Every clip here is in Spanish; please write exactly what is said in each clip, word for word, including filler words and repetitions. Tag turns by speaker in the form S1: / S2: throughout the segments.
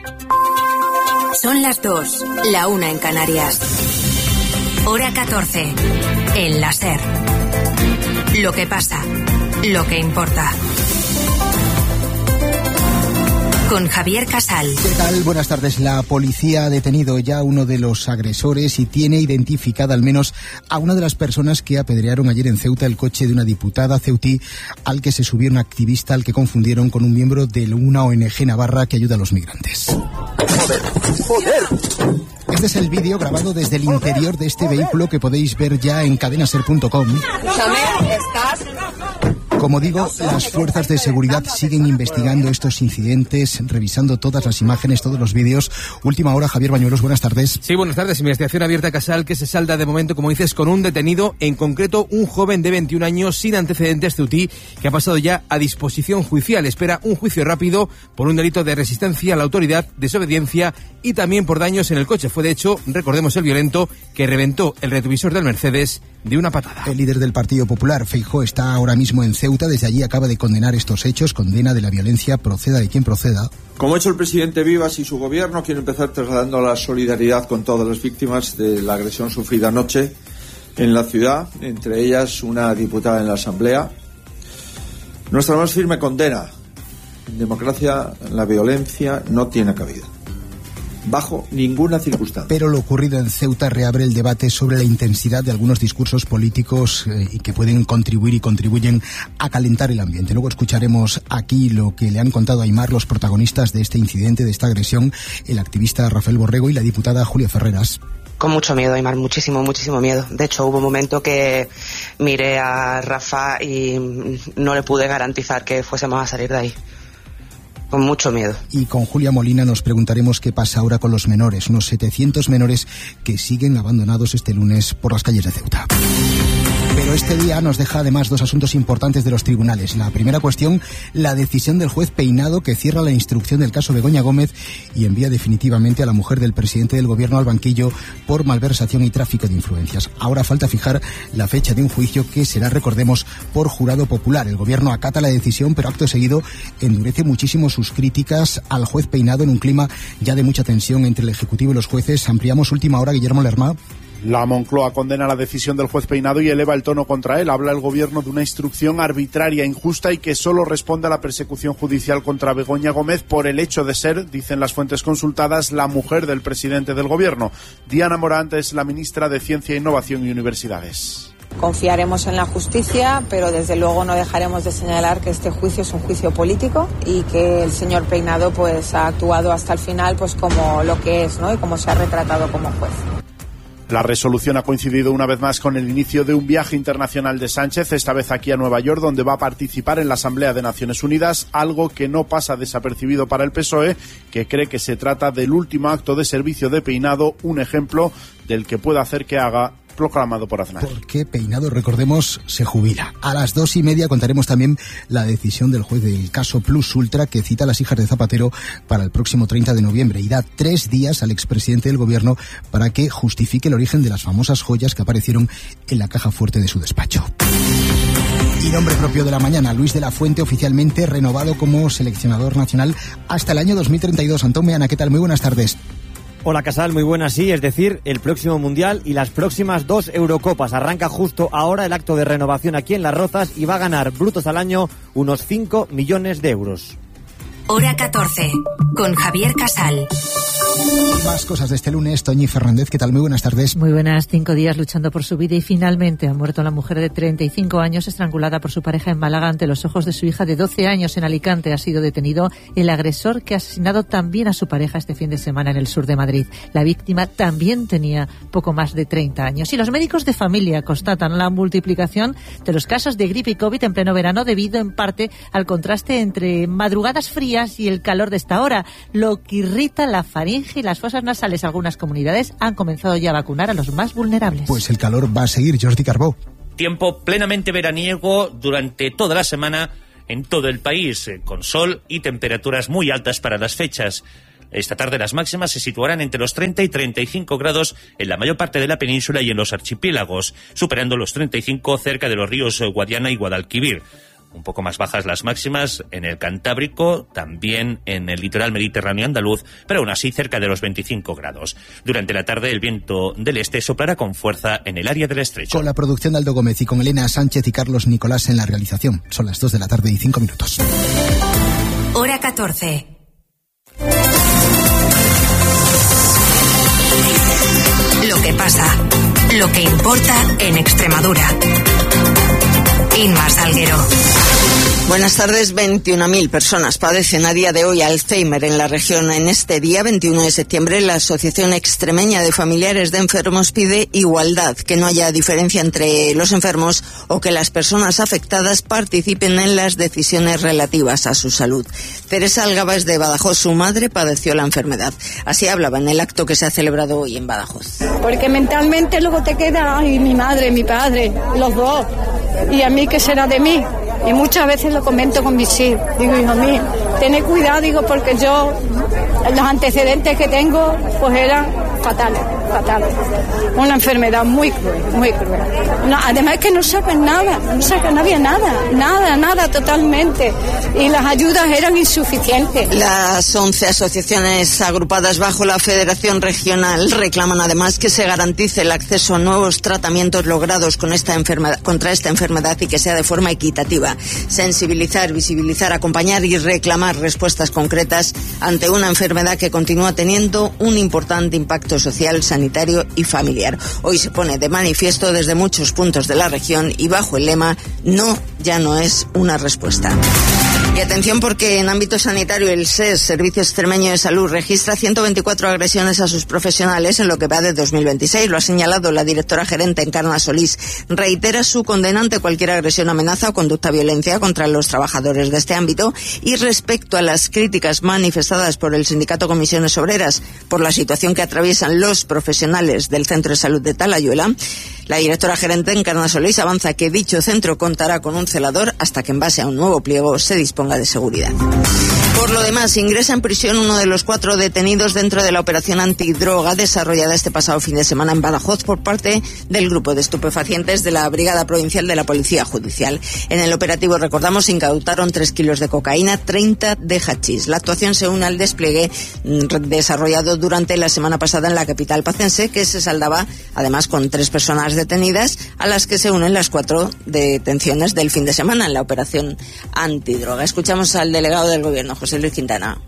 S1: Son las dos, la una en Canarias. Hora catorce, en la SER. Lo que pasa, lo que importa. Con Javier Casal.
S2: ¿Qué tal? Buenas tardes. La policía ha detenido ya a uno de los agresores y tiene identificada al menos a una de las personas que apedrearon ayer en Ceuta el coche de una diputada ceutí al que se subió un activista al que confundieron con un miembro de una O N G navarra que ayuda a los migrantes. ¡Joder! ¡Joder! Este es el vídeo grabado desde el interior de este vehículo que podéis ver ya en cadenaser punto com. Como digo, las fuerzas de seguridad siguen investigando estos incidentes, revisando todas las imágenes, todos los vídeos. Última hora, Javier Bañuelos, buenas tardes.
S3: Sí, buenas tardes. Investigación abierta, Casal, que se salda de momento, como dices, con un detenido, en concreto un joven de veintiún años sin antecedentes ceutí, que ha pasado ya a disposición judicial. Espera un juicio rápido por un delito de resistencia a la autoridad, desobediencia y también por daños en el coche. Fue, de hecho, recordemos, el violento que reventó el retrovisor del Mercedes de una patada.
S2: El líder del Partido Popular, Feijóo, está ahora mismo en Ceuta. Desde allí acaba de condenar estos hechos, condena de la violencia, proceda de quien proceda.
S4: Como ha hecho el presidente Vivas y su gobierno, quiero empezar trasladando la solidaridad con todas las víctimas de la agresión sufrida anoche en la ciudad, entre ellas una diputada en la Asamblea. Nuestra más firme condena. En democracia la violencia no tiene cabida, bajo ninguna circunstancia.
S2: Pero lo ocurrido en Ceuta reabre el debate sobre la intensidad de algunos discursos políticos eh, y que pueden contribuir y contribuyen a calentar el ambiente. Luego escucharemos aquí lo que le han contado a Aimar los protagonistas de este incidente, de esta agresión, el activista Rafael Borrego y la diputada Julia Ferreras.
S5: Con mucho miedo, Aimar, muchísimo, muchísimo miedo. De hecho, hubo un momento que miré a Rafa y no le pude garantizar que fuésemos a salir de ahí. Con mucho miedo.
S2: Y con Julia Molina nos preguntaremos qué pasa ahora con los menores, unos setecientos menores que siguen abandonados este lunes por las calles de Ceuta. Pero este día nos deja además dos asuntos importantes de los tribunales. La primera cuestión, la decisión del juez Peinado, que cierra la instrucción del caso Begoña Gómez y envía definitivamente a la mujer del presidente del gobierno al banquillo por malversación y tráfico de influencias. Ahora falta fijar la fecha de un juicio que será, recordemos, por jurado popular. El gobierno acata la decisión, pero acto seguido endurece muchísimo sus críticas al juez Peinado en un clima ya de mucha tensión entre el Ejecutivo y los jueces. Ampliamos última hora, Guillermo Lerma.
S6: La Moncloa condena la decisión del juez Peinado y eleva el tono contra él. Habla el gobierno de una instrucción arbitraria, injusta y que solo responde a la persecución judicial contra Begoña Gómez por el hecho de ser, dicen las fuentes consultadas, la mujer del presidente del gobierno. Diana Morant es la ministra de Ciencia, Innovación y Universidades.
S7: Confiaremos en la justicia, pero desde luego no dejaremos de señalar que este juicio es un juicio político y que el señor Peinado pues ha actuado hasta el final pues como lo que es, ¿no? Y como se ha retratado como juez.
S6: La resolución ha coincidido una vez más con el inicio de un viaje internacional de Sánchez, esta vez aquí a Nueva York, donde va a participar en la Asamblea de Naciones Unidas, algo que no pasa desapercibido para el P S O E, que cree que se trata del último acto de servicio de Peinado, un ejemplo del que puede hacer que haga, proclamado por Aznar.
S2: Porque Peinado, recordemos, se jubila. A las dos y media contaremos también la decisión del juez del caso Plus Ultra, que cita a las hijas de Zapatero para el próximo treinta de noviembre y da tres días al expresidente del gobierno para que justifique el origen de las famosas joyas que aparecieron en la caja fuerte de su despacho. Y nombre propio de la mañana, Luis de la Fuente, oficialmente renovado como seleccionador nacional hasta el año dos mil treinta y dos. Antón Meana, ¿qué tal? Muy buenas tardes.
S8: Hola Casal, muy buenas, sí, es decir, el próximo Mundial y las próximas dos Eurocopas. Arranca justo ahora el acto de renovación aquí en Las Rozas y va a ganar brutos al año unos cinco millones de euros.
S1: Hora catorce, con Javier Casal.
S2: Más cosas de este lunes. Toñi Fernández, ¿qué tal? Muy buenas tardes.
S9: Muy buenas. Cinco días luchando por su vida y finalmente ha muerto la mujer de treinta y cinco años estrangulada por su pareja en Málaga ante los ojos de su hija de doce años en Alicante. Ha sido detenido el agresor que ha asesinado también a su pareja este fin de semana en el sur de Madrid. La víctima también tenía poco más de treinta años. Y los médicos de familia constatan la multiplicación de los casos de gripe y COVID en pleno verano debido en parte al contraste entre madrugadas frías y el calor de esta hora, lo que irrita la faringe y las fosas nasales. Algunas comunidades han comenzado ya a vacunar a los más vulnerables.
S2: Pues el calor va a seguir, Jordi Carbó.
S10: Tiempo plenamente veraniego durante toda la semana en todo el país, con sol y temperaturas muy altas para las fechas. Esta tarde las máximas se situarán entre los treinta y treinta y cinco grados en la mayor parte de la península y en los archipiélagos, superando los treinta y cinco cerca de los ríos Guadiana y Guadalquivir. Un poco más bajas las máximas en el Cantábrico, también en el litoral mediterráneo andaluz, pero aún así cerca de los veinticinco grados. Durante la tarde el viento del este soplará con fuerza en el área del estrecho.
S2: Con la producción de Aldo Gómez y con Elena Sánchez y Carlos Nicolás en la realización. Son las dos de la tarde y cinco minutos.
S1: Hora catorce. Lo que pasa, lo que importa en Extremadura. Inma Salguero.
S11: Buenas tardes. veintiuna mil personas padecen a día de hoy Alzheimer en la región. En este día, veintiuno de septiembre, la Asociación Extremeña de Familiares de Enfermos pide igualdad, que no haya diferencia entre los enfermos o que las personas afectadas participen en las decisiones relativas a su salud. Teresa Algaba es de Badajoz. Su madre padeció la enfermedad. Así hablaba en el acto que se ha celebrado hoy en Badajoz.
S12: Porque mentalmente luego te queda, ay, mi madre, mi padre, los dos. ¿Y a mí qué será de mí? Y muchas veces lo comento con mis hijos. Digo, hijo mío, tened cuidado, digo, porque yo, los antecedentes que tengo, pues eran fatales, fatales. Una enfermedad muy cruel, muy cruel. No, además es que no saben nada, no sabe nadie nada, nada, nada totalmente. Y las ayudas eran insuficientes.
S11: Las once asociaciones agrupadas bajo la Federación Regional reclaman además que se garantice el acceso a nuevos tratamientos logrados con esta enfermedad, contra esta enfermedad y que sea de forma equitativa. Sensibilizar, visibilizar, acompañar y reclamar respuestas concretas ante una enfermedad que continúa teniendo un importante impacto social, sanitario y familiar. Hoy se pone de manifiesto desde muchos puntos de la región y bajo el lema "No, ya no es una respuesta". Y atención porque en ámbito sanitario el S E S, Servicio Extremeño de Salud, registra ciento veinticuatro agresiones a sus profesionales en lo que va de dos mil veintiséis. Lo ha señalado la directora gerente Encarna Solís. Reitera su condena ante cualquier agresión, amenaza o conducta violencia contra los trabajadores de este ámbito. Y respecto a las críticas manifestadas por el sindicato Comisiones Obreras por la situación que atraviesan los profesionales del Centro de Salud de Talayuela, la directora gerente Encarna Solís avanza que dicho centro contará con un celador hasta que en base a un nuevo pliego se disponga de seguridad. Por lo demás, ingresa en prisión uno de los cuatro detenidos dentro de la operación antidroga desarrollada este pasado fin de semana en Badajoz por parte del grupo de estupefacientes de la Brigada Provincial de la Policía Judicial. En el operativo, recordamos, incautaron tres kilos de cocaína, treinta de hachís. La actuación se une al despliegue desarrollado durante la semana pasada en la capital pacense, que se saldaba además con tres personas detenidas, a las que se unen las cuatro detenciones del fin de semana en la operación antidroga. Escuchamos al delegado del Gobierno, José Luis Quintana.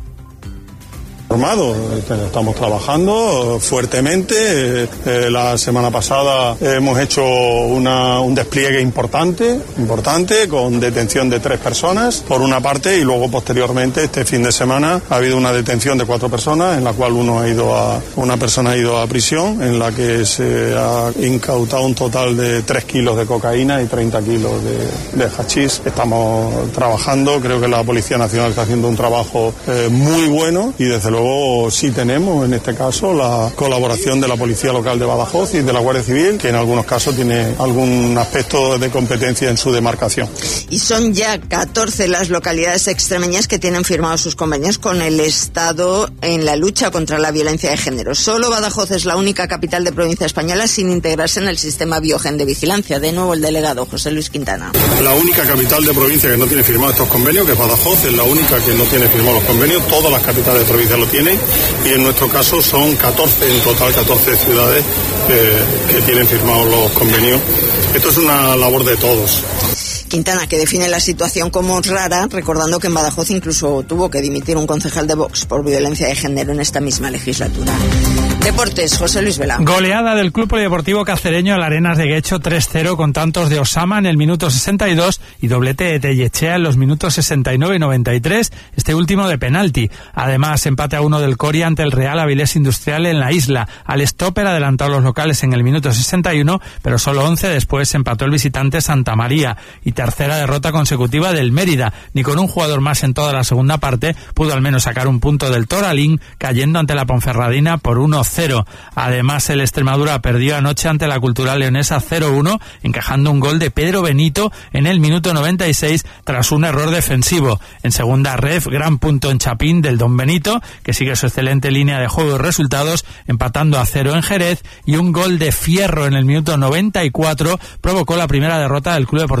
S13: Formado. Estamos trabajando fuertemente. Eh, la semana pasada hemos hecho una, un despliegue importante, importante, con detención de tres personas, por una parte, y luego posteriormente, este fin de semana, ha habido una detención de cuatro personas, en la cual uno ha ido a, una persona ha ido a prisión, en la que se ha incautado un total de tres kilos de cocaína y treinta kilos de, de hachís. Estamos trabajando, creo que la Policía Nacional está haciendo un trabajo eh, muy bueno, y desde luego sí tenemos en este caso la colaboración de la Policía Local de Badajoz y de la Guardia Civil, que en algunos casos tiene algún aspecto de competencia en su demarcación.
S11: Y son ya catorce las localidades extremeñas que tienen firmados sus convenios con el Estado en la lucha contra la violencia de género. Solo Badajoz es la única capital de provincia española sin integrarse en el sistema Biogen de vigilancia. De nuevo el delegado José Luis Quintana.
S13: La única capital de provincia que no tiene firmado estos convenios, que es Badajoz, es la única que no tiene firmado los convenios. Todas las capitales de provincia lo tienen, y en nuestro caso son catorce en total, catorce ciudades que, que tienen firmados los convenios. Esto es una labor de todos.
S11: Quintana, que define la situación como rara, recordando que en Badajoz incluso tuvo que dimitir un concejal de Vox por violencia de género en esta misma legislatura. Deportes, José Luis Vela.
S14: Goleada del Club Polideportivo Cacereño al Arenas de Guecho tres cero, con tantos de Osama en el minuto sesenta y dos y doblete de Tellechea en los minutos sesenta y nueve y noventa y tres, este último de penalti. Además, empate a uno del Coria ante el Real Avilés Industrial en la isla. Al stopper adelantaron los locales en el minuto sesenta y uno, pero solo once después empató el visitante Santa María. Y tercera derrota consecutiva del Mérida. Ni con un jugador más en toda la segunda parte pudo al menos sacar un punto del Toralín, cayendo ante la Ponferradina por uno cero. Además, el Extremadura perdió anoche ante la Cultural Leonesa cero uno, encajando un gol de Pedro Benito en el minuto noventa y seis tras un error defensivo. En segunda ref, gran punto en Chapín del Don Benito, que sigue su excelente línea de juego y resultados, empatando a cero en Jerez, y un gol de Fierro en el minuto noventa y cuatro provocó la primera derrota del Club Deportivo Badajoz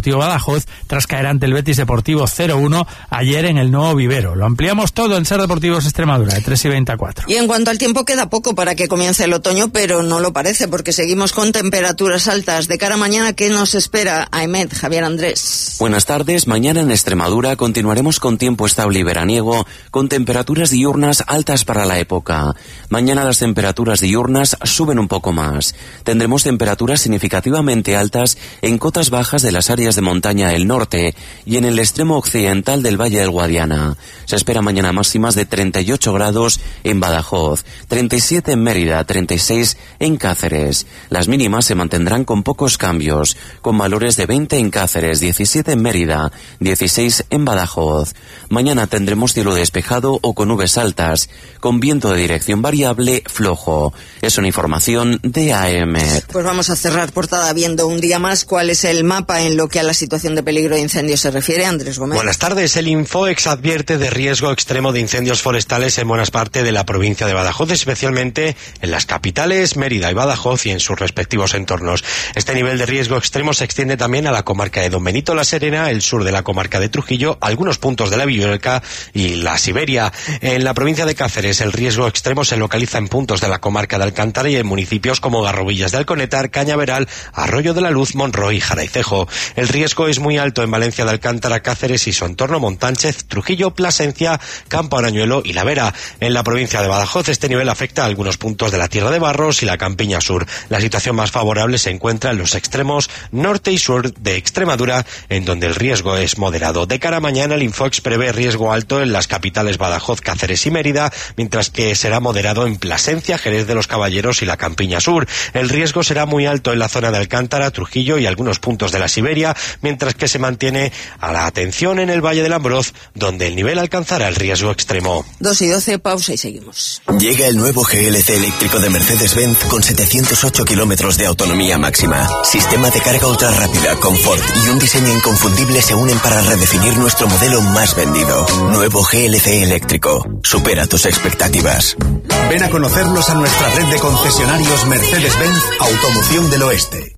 S14: Badajoz tras caer ante el Betis Deportivo cero uno ayer en el nuevo vivero. Lo ampliamos todo en Ser Deportivos Extremadura, de tres y veinte a cuatro.
S11: Y en cuanto al tiempo, queda poco para que comience el otoño, pero no lo parece, porque seguimos con temperaturas altas. De cara a mañana, ¿qué nos espera? Ahmed, Javier Andrés.
S15: Buenas tardes. Mañana en Extremadura continuaremos con tiempo estable y veraniego, con temperaturas diurnas altas para la época. Mañana las temperaturas diurnas suben un poco más. Tendremos temperaturas significativamente altas en cotas bajas de las áreas de montaña del norte y en el extremo occidental del Valle del Guadiana. Se espera mañana máximas de treinta y ocho grados en Badajoz, treinta y siete en Mérida, treinta y seis en Cáceres. Las mínimas se mantendrán con pocos cambios, con valores de veinte en Cáceres, diecisiete en Mérida, dieciséis en Badajoz. Mañana tendremos cielo despejado o con nubes altas, con viento de dirección variable flojo. Es una información de A M.
S11: Pues vamos a cerrar portada viendo un día más cuál es el mapa en lo que a la situación de peligro de incendio se refiere. Andrés Gómez.
S16: Buenas tardes. El Infoex advierte de riesgo extremo de incendios forestales en buenas partes de la provincia de Badajoz, especialmente en las capitales Mérida y Badajoz y en sus respectivos entornos. Este nivel de riesgo extremo se extiende también a la comarca de Don Benito, La Serena, el sur de la comarca de Trujillo, algunos puntos de la Villuerca y la Siberia. En la provincia de Cáceres, el riesgo extremo se localiza en puntos de la comarca de Alcántara y en municipios como Garrobillas de Alconetar, Cañaveral, Arroyo de la Luz, Monroy y Jaraicejo. El riesgo es muy alto en Valencia de Alcántara, Cáceres y su entorno, Montánchez, Trujillo, Plasencia, Campo Arañuelo y La Vera. En la provincia de Badajoz, este nivel afecta a algunos puntos de la Tierra de Barros y la Campiña Sur. La situación más favorable se encuentra en los extremos norte y sur de Extremadura, en donde el riesgo es moderado. De cara a mañana, el Infoex prevé riesgo alto en las capitales Badajoz, Cáceres y Mérida, mientras que será moderado en Plasencia, Jerez de los Caballeros y la Campiña Sur. El riesgo será muy alto en la zona de Alcántara, Trujillo y algunos puntos de la Siberia, mientras que se mantiene a la atención en el Valle del Ambroz, donde el nivel alcanzará el riesgo extremo.
S11: dos y doce, pausa y seguimos.
S17: Llega el nuevo G L C eléctrico de Mercedes-Benz con setecientos ocho kilómetros de autonomía máxima. Sistema de carga ultra rápida, confort y un diseño inconfundible se unen para redefinir nuestro modelo más vendido. Nuevo G L C eléctrico. Supera tus expectativas.
S18: Ven a conocernos a nuestra red de concesionarios Mercedes-Benz Automoción del Oeste.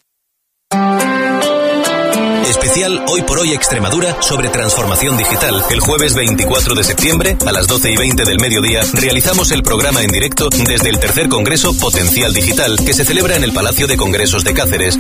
S19: Especial Hoy por Hoy Extremadura sobre transformación digital. El jueves veinticuatro de septiembre a las doce y veinte del mediodía realizamos el programa en directo desde el tercer Congreso Potencial Digital que se celebra en el Palacio de Congresos de Cáceres.